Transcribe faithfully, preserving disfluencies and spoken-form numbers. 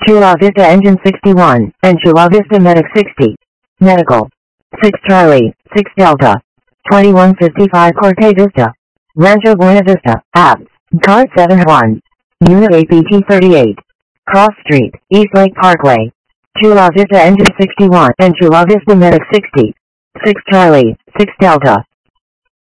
Chula Vista Engine sixty-one, and Chula Vista Medic sixty. Medical. six Charlie, six Delta. twenty-one fifty-five Corte Vista. Rancho Buena Vista, Apps. Card seven one. Unit A P T thirty-eight. Cross Street, East Lake Parkway. Chula Vista Engine sixty-one and Chula Vista Medic sixty. six Charlie, six Delta.